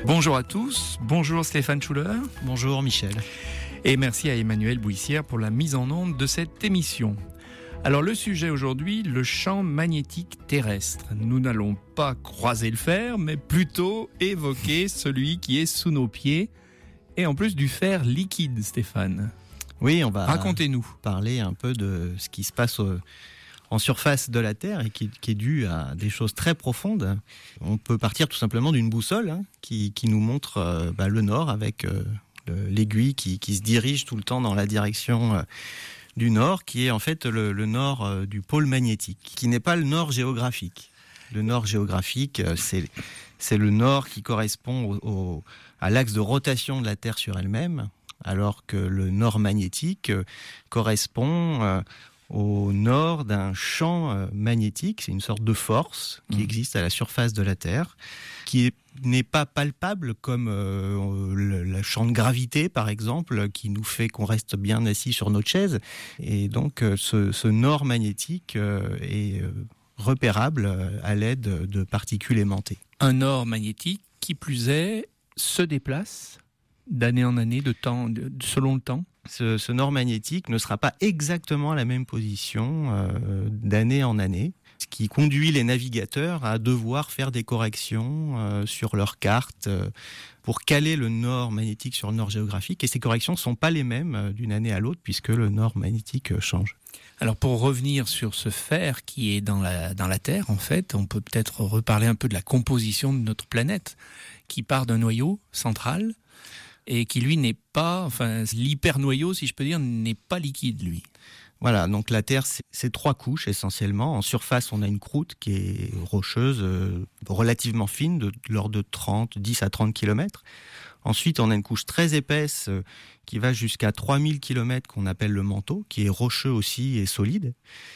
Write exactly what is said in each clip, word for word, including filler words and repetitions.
Bonjour à tous, bonjour Stéphane Schuller. Bonjour Michel. Et merci à Emmanuel Bouissière pour la mise en onde de cette émission. Alors le sujet aujourd'hui, le champ magnétique terrestre. Nous n'allons pas croiser le fer, mais plutôt évoquer celui qui est sous nos pieds. Et en plus du fer liquide, Stéphane. Oui, on va Racontez-nous. parler un peu de ce qui se passe au, en surface de la Terre et qui, qui est dû à des choses très profondes. On peut partir tout simplement d'une boussole hein, qui, qui nous montre euh, bah, le nord avec euh, le, l'aiguille qui, qui se dirige tout le temps dans la direction euh, du nord, qui est en fait le, le nord euh, du pôle magnétique, qui n'est pas le nord géographique. Le nord géographique, euh, c'est, c'est le nord qui correspond au, au, à l'axe de rotation de la Terre sur elle-même, alors que le nord magnétique euh, correspond euh, au nord d'un champ euh, magnétique. C'est une sorte de force qui mmh. existe à la surface de la Terre, qui est, n'est pas palpable comme euh, le, le champ de gravité, par exemple, qui nous fait qu'on reste bien assis sur notre chaise. Et donc, euh, ce, ce nord magnétique euh, est euh, repérable à l'aide de particules aimantées. Un nord magnétique, qui plus est, se déplace d'année en année, de temps, de, selon le temps. Ce, ce nord magnétique ne sera pas exactement à la même position euh, d'année en année, ce qui conduit les navigateurs à devoir faire des corrections euh, sur leur carte euh, pour caler le nord magnétique sur le nord géographique. Et ces corrections ne sont pas les mêmes euh, d'une année à l'autre puisque le nord magnétique euh, change. Alors pour revenir sur ce fer qui est dans la, dans la Terre, en fait, on peut peut-être reparler un peu de la composition de notre planète, qui part d'un noyau central, et qui lui n'est pas, enfin l'hypernoyau si je peux dire, n'est pas liquide lui. Voilà, donc la Terre c'est, c'est trois couches essentiellement. En surface on a une croûte qui est rocheuse, euh, relativement fine, de, de l'ordre de trente, dix à trente kilomètres. Ensuite on a une couche très épaisse euh, qui va jusqu'à trois mille kilomètres qu'on appelle le manteau, qui est rocheux aussi et solide.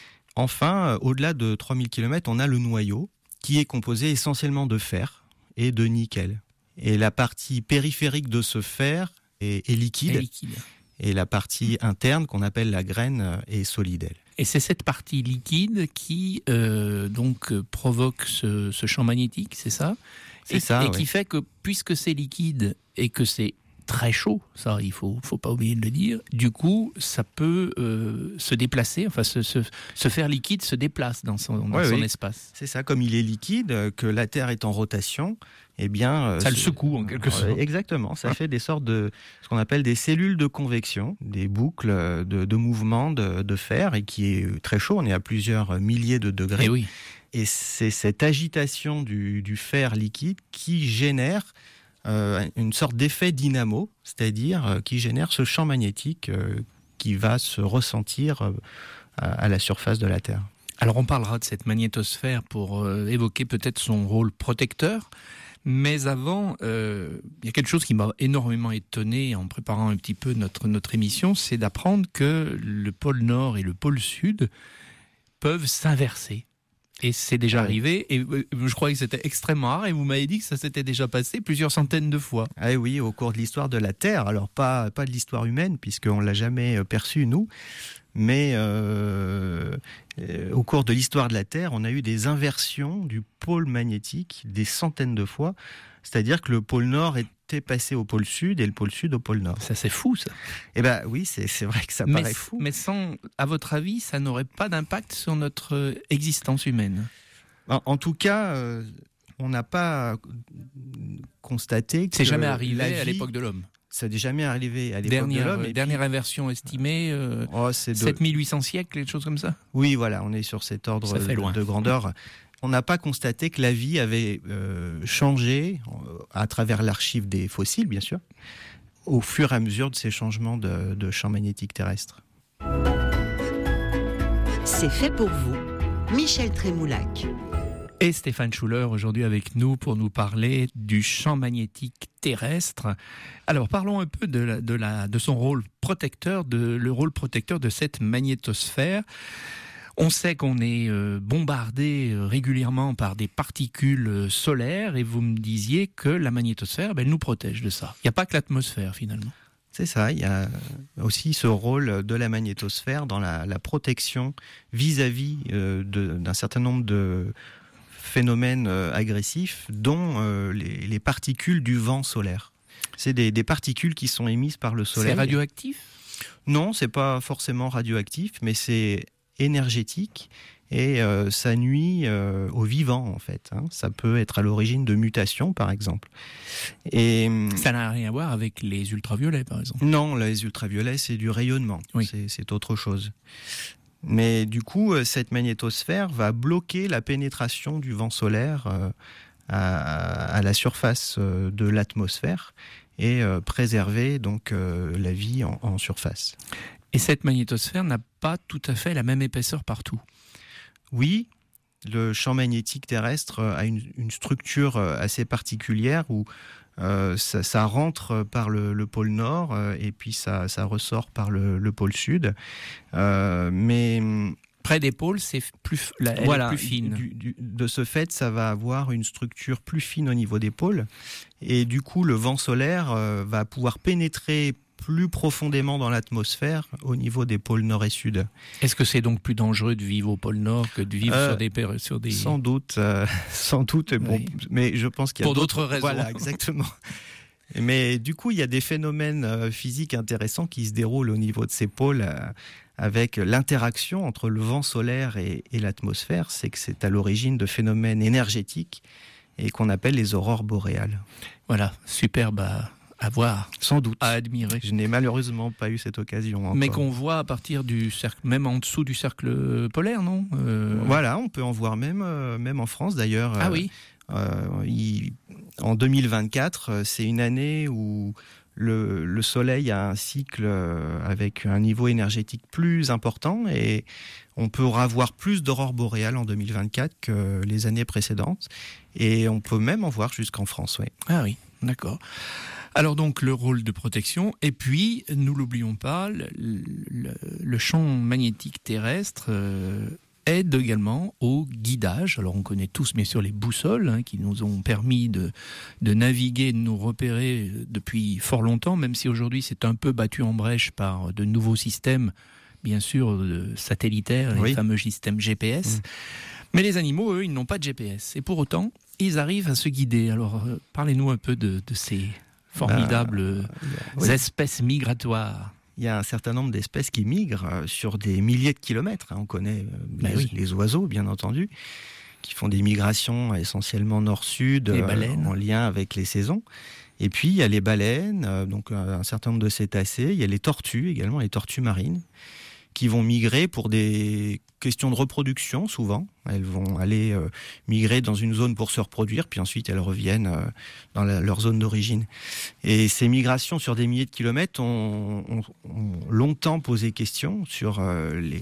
Enfin, euh, au-delà de trois mille kilomètres, on a le noyau qui est composé essentiellement de fer et de nickel. Et la partie périphérique de ce fer est, est liquide, est liquide. Et la partie interne, qu'on appelle la graine, est solide, elle. Et c'est cette partie liquide qui euh, donc provoque ce, ce champ magnétique, c'est ça ? C'est et, ça, Et oui. qui fait que, puisque c'est liquide et que c'est très chaud, ça il faut faut pas oublier de le dire, du coup ça peut euh, se déplacer, enfin se, se, se faire liquide se déplace dans son, dans ouais, son oui. espace. C'est ça, comme il est liquide, que la Terre est en rotation, eh bien... Ça le secoue en quelque sorte. Exactement, ça fait des sortes de, ce qu'on appelle des cellules de convection, des boucles de, de mouvement de, de fer, et qui est très chaud, on est à plusieurs milliers de degrés. Et oui. Et c'est cette agitation du, du fer liquide qui génère Euh, une sorte d'effet dynamo, c'est-à-dire euh, qui génère ce champ magnétique euh, qui va se ressentir euh, à, à la surface de la Terre. Alors on parlera de cette magnétosphère pour euh, évoquer peut-être son rôle protecteur, mais avant, euh, il y a quelque chose qui m'a énormément étonné en préparant un petit peu notre, notre émission, c'est d'apprendre que le pôle Nord et le pôle Sud peuvent s'inverser. Et c'est déjà arrivé, et je croyais que c'était extrêmement rare, et vous m'avez dit que ça s'était déjà passé plusieurs centaines de fois. Ah oui, au cours de l'histoire de la Terre, alors pas, pas de l'histoire humaine, puisqu'on ne l'a jamais perçu, nous, mais euh, euh, au cours de l'histoire de la Terre, on a eu des inversions du pôle magnétique des centaines de fois, c'est-à-dire que le pôle Nord était passé au pôle Sud, et le pôle Sud au pôle Nord. Ça c'est fou ça. Eh ben oui, c'est, c'est vrai que ça mais, paraît fou. Mais sans, à votre avis, ça n'aurait pas d'impact sur notre existence humaine ? En, en tout cas, euh, on n'a pas constaté que... C'est jamais arrivé la vie, à l'époque de l'homme. Ça n'est jamais arrivé à l'époque dernière, de l'homme. Et dernière puis, inversion estimée, euh, oh, c'est de... sept mille huit cents siècles, des choses comme ça ? Oui, voilà, on est sur cet ordre de, de grandeur. On n'a pas constaté que la vie avait euh, changé euh, à travers l'archive des fossiles, bien sûr, au fur et à mesure de ces changements de, de champ magnétique terrestre. C'est fait pour vous, Michel Trémoulac. Et Stéphane Schuller aujourd'hui avec nous pour nous parler du champ magnétique terrestre. Alors parlons un peu de, la, de, la, de son rôle protecteur, de, le rôle protecteur de cette magnétosphère. On sait qu'on est euh, bombardé euh, régulièrement par des particules euh, solaires, et vous me disiez que la magnétosphère, ben, elle nous protège de ça. Il n'y a pas que l'atmosphère finalement. C'est ça, il y a aussi ce rôle de la magnétosphère dans la, la protection vis-à-vis euh, de, d'un certain nombre de phénomènes euh, agressifs, dont euh, les, les particules du vent solaire. C'est des, des particules qui sont émises par le soleil. C'est radioactif ? Non, c'est pas forcément radioactif, mais c'est énergétique et euh, ça nuit euh, aux vivants en fait. Hein. Ça peut être à l'origine de mutations, par exemple. Et ça n'a rien à voir avec les ultraviolets, par exemple. Non, les ultraviolets, c'est du rayonnement. Oui. C'est, c'est autre chose. Mais du coup, cette magnétosphère va bloquer la pénétration du vent solaire euh, à, à la surface euh, de l'atmosphère et euh, préserver donc euh, la vie en, en surface. Et cette magnétosphère n'a pas tout à fait la même épaisseur partout. Oui, le champ magnétique terrestre a une, une structure assez particulière où euh, ça, ça rentre par le, le pôle nord euh, et puis ça, ça ressort par le, le pôle sud. Euh, mais près des pôles, c'est plus, la, elle voilà, est plus fine. Du, du, de ce fait, ça va avoir une structure plus fine au niveau des pôles et du coup, le vent solaire euh, va pouvoir pénétrer plus profondément dans l'atmosphère au niveau des pôles nord et sud. Est-ce que c'est donc plus dangereux de vivre au pôle nord que de vivre euh, sur, des, sur des... Sans doute, euh, sans doute, oui. Bon, mais je pense qu'il y a pour d'autres, d'autres raisons. Voilà, exactement. Mais du coup, il y a des phénomènes euh, physiques intéressants qui se déroulent au niveau de ces pôles euh, avec l'interaction entre le vent solaire et, et l'atmosphère. C'est que c'est à l'origine de phénomènes énergétiques et qu'on appelle les aurores boréales. Voilà, superbe à... à voir, sans doute, à admirer. Je n'ai malheureusement pas eu cette occasion encore. Mais qu'on voit à partir du cercle, même en dessous du cercle polaire, non euh... Voilà, on peut en voir même, euh, même en France d'ailleurs. Ah oui. Euh, il, en deux mille vingt-quatre, c'est une année où le, le Soleil a un cycle avec un niveau énergétique plus important et on pourra voir plus d'aurores boréales en deux mille vingt-quatre que les années précédentes. Et on peut même en voir jusqu'en France, oui. Ah oui, d'accord. Alors donc le rôle de protection, et puis, nous l'oublions pas, le, le, le champ magnétique terrestre euh, aide également au guidage. Alors on connaît tous bien sûr les boussoles hein, qui nous ont permis de, de naviguer, de nous repérer depuis fort longtemps, même si aujourd'hui c'est un peu battu en brèche par de nouveaux systèmes, bien sûr de satellitaires, les oui. fameux systèmes G P S. Mmh. Mais les animaux, eux, ils n'ont pas de G P S. Et pour autant, ils arrivent à se guider. Alors euh, parlez-nous un peu de, de ces... formidables euh, oui. espèces migratoires. Il y a un certain nombre d'espèces qui migrent sur des milliers de kilomètres. On connaît les, oui. les oiseaux, bien entendu, qui font des migrations essentiellement nord-sud, les baleines. Euh, en lien avec les saisons. Et puis, il y a les baleines, euh, donc un certain nombre de cétacés. Il y a les tortues également, les tortues marines, qui vont migrer pour des questions de reproduction, souvent. Elles vont aller euh, migrer dans une zone pour se reproduire, puis ensuite elles reviennent euh, dans la, leur zone d'origine. Et ces migrations sur des milliers de kilomètres ont, ont, ont longtemps posé question sur euh, les,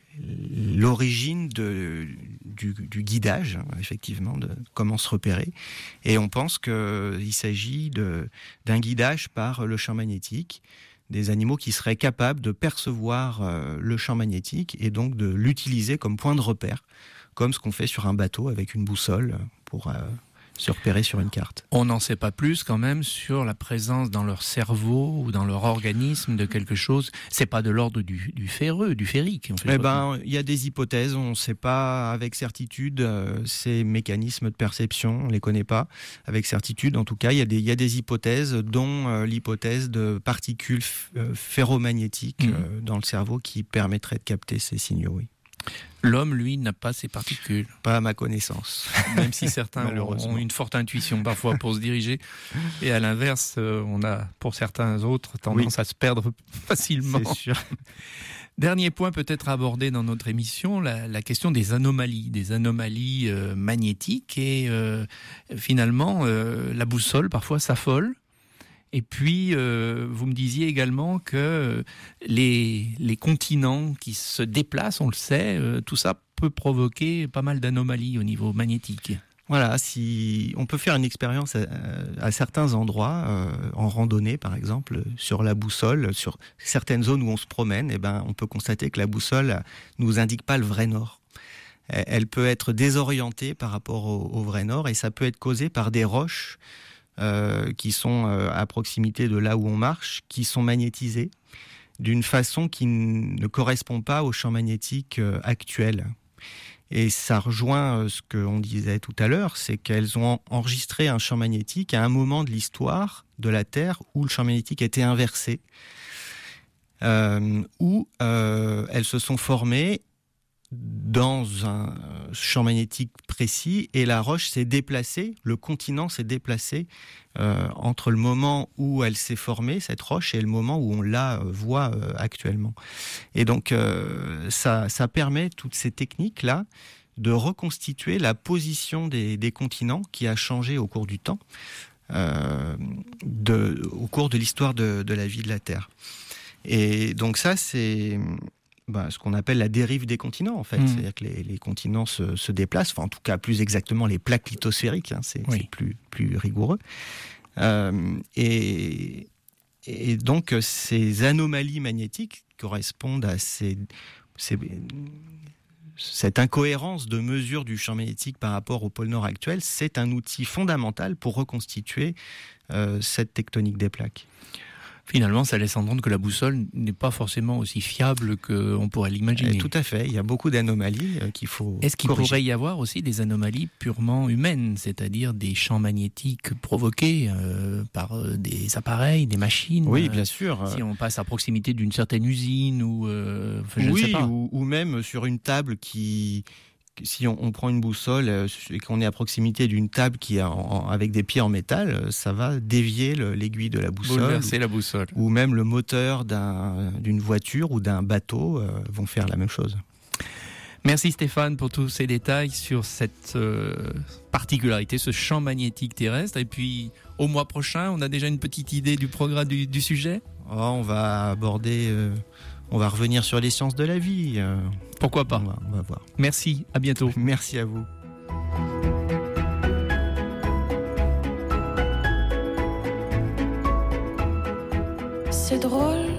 l'origine de, du, du guidage, hein, effectivement, de comment se repérer. Et on pense qu'il s'agit de, d'un guidage par le champ magnétique, des animaux qui seraient capables de percevoir euh, le champ magnétique et donc de l'utiliser comme point de repère, comme ce qu'on fait sur un bateau avec une boussole pour euh, se repérer sur une carte. On n'en sait pas plus quand même sur la présence dans leur cerveau ou dans leur organisme de quelque chose. C'est pas de l'ordre du, du ferreux, du ferrique. Eh ben, il y a des hypothèses. On ne sait pas avec certitude euh, ces mécanismes de perception. On les connaît pas avec certitude. En tout cas, il y a des, il y a des hypothèses, dont euh, l'hypothèse de particules f- euh, ferromagnétiques mmh. euh, dans le cerveau qui permettraient de capter ces signaux. Oui. L'homme, lui, n'a pas ces particules. Pas à ma connaissance. Même si certains ont une forte intuition parfois pour se diriger. Et à l'inverse, on a, pour certains autres, tendance oui. à se perdre facilement. C'est sûr. Dernier point peut-être abordé dans notre émission, la, la question des anomalies, des anomalies euh, magnétiques. Et euh, finalement, euh, la boussole, parfois, s'affole. Et puis, euh, vous me disiez également que les, les continents qui se déplacent, on le sait, euh, tout ça peut provoquer pas mal d'anomalies au niveau magnétique. Voilà, si on peut faire une expérience à, à certains endroits, euh, en randonnée par exemple, sur la boussole, sur certaines zones où on se promène, eh ben, on peut constater que la boussole nous indique pas le vrai nord. Elle peut être désorientée par rapport au, au vrai nord et ça peut être causé par des roches Euh, qui sont euh, à proximité de là où on marche, qui sont magnétisés d'une façon qui n- ne correspond pas au champ magnétique euh, actuel. Et ça rejoint ce qu'on disait tout à l'heure, c'est qu'elles ont enregistré un champ magnétique à un moment de l'histoire de la Terre où le champ magnétique était inversé, euh, où euh, elles se sont formées dans un champ magnétique précis et la roche s'est déplacée, le continent s'est déplacé euh, entre le moment où elle s'est formée, cette roche, et le moment où on la voit euh, actuellement. Et donc euh, ça, ça permet, toutes ces techniques-là, de reconstituer la position des, des continents qui a changé au cours du temps, euh, de, au cours de l'histoire de, de la vie de la Terre. Et donc ça, c'est... Ben, ce qu'on appelle la dérive des continents, en fait. Mmh. C'est-à-dire que les, les continents se, se déplacent, enfin, en tout cas, plus exactement, les plaques lithosphériques, hein, c'est, oui. c'est plus, plus rigoureux. Euh, et, et donc, ces anomalies magnétiques correspondent à ces, ces, cette incohérence de mesure du champ magnétique par rapport au pôle Nord actuel. C'est un outil fondamental pour reconstituer euh, cette tectonique des plaques. Finalement, ça laisse entendre que la boussole n'est pas forcément aussi fiable qu'on pourrait l'imaginer. Et tout à fait, il y a beaucoup d'anomalies qu'il faut Est-ce qu'il corriger. pourrait y avoir aussi des anomalies purement humaines, c'est-à-dire des champs magnétiques provoqués euh, par euh, des appareils, des machines? Oui, bien sûr. Si on passe à proximité d'une certaine usine ou... Euh, enfin, je oui, ne sais pas. Ou, ou même sur une table qui... Si on, on prend une boussole et qu'on est à proximité d'une table qui est en, en, avec des pieds en métal, ça va dévier le, l'aiguille de la boussole. Bouleverser la boussole. Ou même le moteur d'un, d'une voiture ou d'un bateau euh, vont faire la même chose. Merci Stéphane pour tous ces détails sur cette euh, particularité, ce champ magnétique terrestre. Et puis au mois prochain, on a déjà une petite idée du programme du, du sujet. Oh, on va aborder... Euh, On va revenir sur les sciences de la vie. Euh, Pourquoi pas ? on va, on va voir. Merci, à bientôt. Merci à vous. C'est drôle,